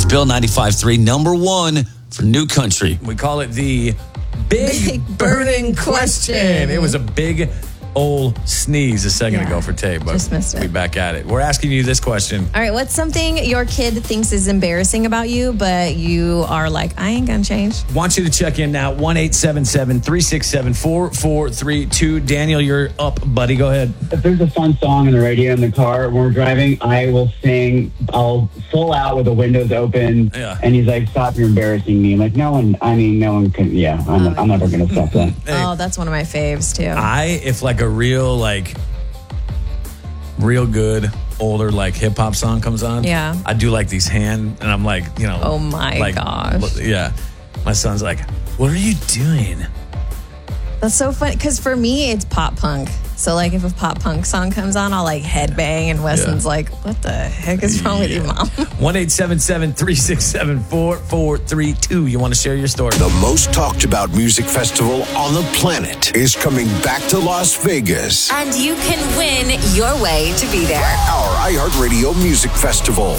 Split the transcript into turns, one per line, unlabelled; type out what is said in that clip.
Bill 95.3, number one for new country. We call it the Big Burning Question. It was a big old sneeze a second ago for Tay, but
just missed it.
We back at it. We're asking you this question.
All right, what's something your kid thinks is embarrassing about you, but you are like, I ain't gonna change?
Want you to check in now, 1-877-367-4432. Daniel, you're up, buddy. Go ahead.
If there's a fun song on the radio in the car when we're driving, I will sing. I'll full out with the windows open.
Yeah.
And he's like, stop, you're embarrassing me. I'm like, no one can. Yeah, I'm never going to stop that.
Hey.
Oh, that's one of my faves, too.
If like a real good older like hip hop song comes on, I do like these and I'm like,
oh my gosh.
Yeah. My son's like, what are you doing?
That's so funny because for me, it's pop punk. So, like, if a pop punk song comes on, I'll, like, headbang, and Weston's like, what the heck is wrong with you, Mom?
1-877-367-4432. You want to share your story?
The most talked about music festival on the planet is coming back to Las Vegas.
And you can win your way to be there.
Our iHeartRadio Music Festival.